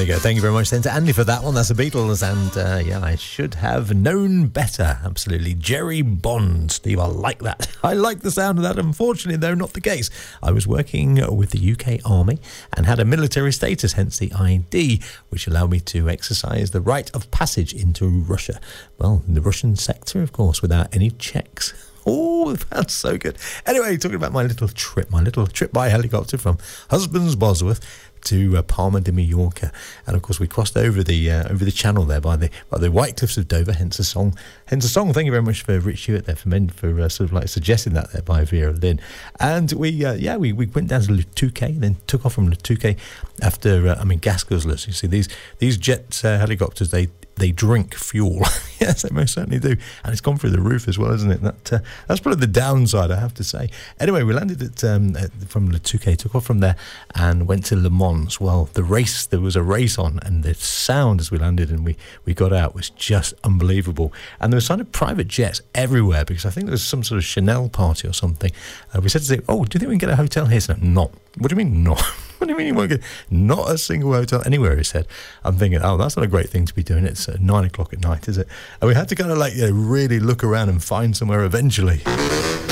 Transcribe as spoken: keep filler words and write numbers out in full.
you go. Thank you very much then to Andy for that one. That's the Beatles, and uh, yeah, I should have known better. Absolutely. Jerry Bond. Steve, I like that. I like the sound of that. Unfortunately, though, not the case. I was working with the U K Army and had a military status, hence the I D, which allowed me to exercise the right of passage into Russia. Well, in the Russian sector, of course, without any checks. Oh, that's so good. Anyway, talking about my little trip, my little trip by helicopter from Husbands Bosworth to uh, Palma de Mallorca, and of course we crossed over the uh, over the channel there by the by the White Cliffs of Dover. Hence a song, hence a song. Thank you very much for Rich Hewitt there for men for uh, sort of like suggesting that there by Vera Lynn. And we uh, yeah we, we went down to Le Touquet, then took off from Le Touquet after uh, I mean gas guzzlers. You see these these jet uh, helicopters, they. They drink fuel. Yes, they most certainly do. And it's gone through the roof as well, isn't it? That uh, That's probably the downside, I have to say. Anyway, we landed at, um, at from Le Touquet, took off from there and went to Le Mans. Well, the race, there was a race on, and the sound as we landed and we, we got out was just unbelievable. And there were kind of private jets everywhere because I think there was some sort of Chanel party or something. Uh, we said to them, oh, do you think we can get a hotel here? He said, no. What do you mean, not? What do you mean you won't get not a single hotel anywhere? He said. I'm thinking, oh, that's not a great thing to be doing. It's uh, nine o'clock at night, is it? And we had to kind of like, you know, really look around and find somewhere eventually.